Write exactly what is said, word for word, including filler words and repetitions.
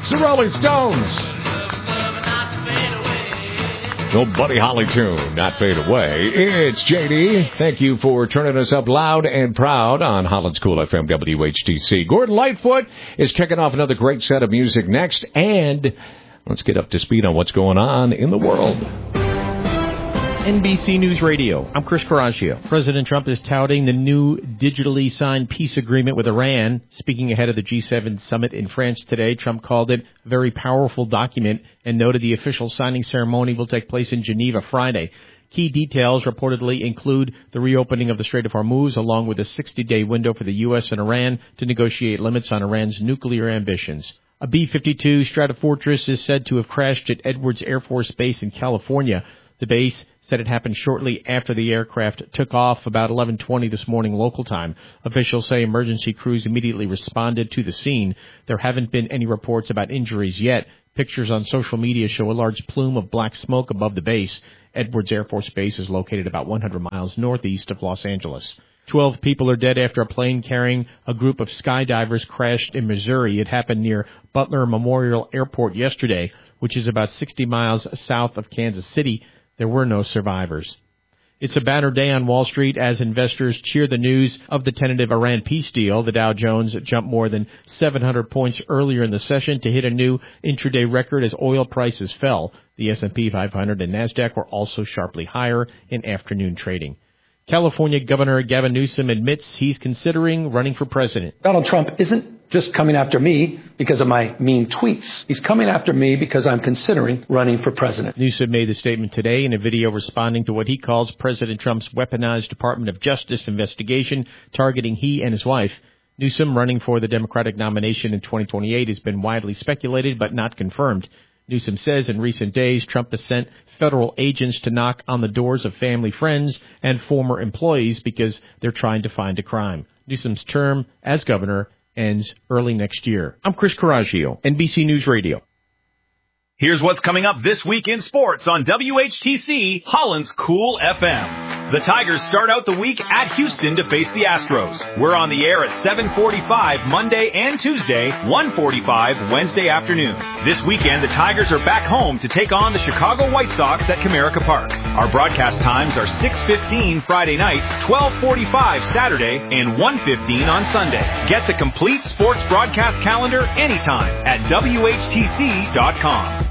The Rolling Stones. No Buddy Holly tune, Not Fade Away. It's J D. Thank you for turning us up loud and proud on Holland's Cool F M W H T C. Gordon Lightfoot is kicking off another great set of music next, and let's get up to speed on what's going on in the world. N B C News Radio. I'm Chris Coraggio. President Trump is touting the new digitally signed peace agreement with Iran. Speaking ahead of the G seven summit in France today, Trump called it a very powerful document and noted the official signing ceremony will take place in Geneva Friday. Key details reportedly include the reopening of the Strait of Hormuz, along with a sixty-day window for the U S and Iran to negotiate limits on Iran's nuclear ambitions. A B fifty-two Stratofortress is said to have crashed at Edwards Air Force Base in California. The base said it happened shortly after the aircraft took off about eleven twenty this morning local time. Officials say emergency crews immediately responded to the scene. There haven't been any reports about injuries yet. Pictures on social media show a large plume of black smoke above the base. Edwards Air Force Base is located about one hundred miles northeast of Los Angeles. Twelve people are dead after a plane carrying a group of skydivers crashed in Missouri. It happened near Butler Memorial Airport yesterday, which is about sixty miles south of Kansas City. There were no survivors. It's a banner day on Wall Street as investors cheer the news of the tentative Iran peace deal. The Dow Jones jumped more than seven hundred points earlier in the session to hit a new intraday record as oil prices fell. The S and P five hundred and NASDAQ were also sharply higher in afternoon trading. California Governor Gavin Newsom admits he's considering running for president. Donald Trump isn't just coming after me because of my mean tweets. He's coming after me because I'm considering running for president. Newsom made the statement today in a video responding to what he calls President Trump's weaponized Department of Justice investigation targeting he and his wife. Newsom running for the Democratic nomination in twenty twenty-eight has been widely speculated but not confirmed. Newsom says in recent days Trump has sent federal agents to knock on the doors of family, friends, and former employees because they're trying to find a crime. Newsom's term as governor ends early next year. I'm Chris Coraggio, N B C News Radio. Here's what's coming up this week in sports on W H T C, Holland's Cool F M. The Tigers start out the week at Houston to face the Astros. We're on the air at seven forty-five Monday and Tuesday, one forty-five Wednesday afternoon. This weekend, the Tigers are back home to take on the Chicago White Sox at Comerica Park. Our broadcast times are six fifteen Friday night, twelve forty-five Saturday, and one fifteen on Sunday. Get the complete sports broadcast calendar anytime at W H T C dot com.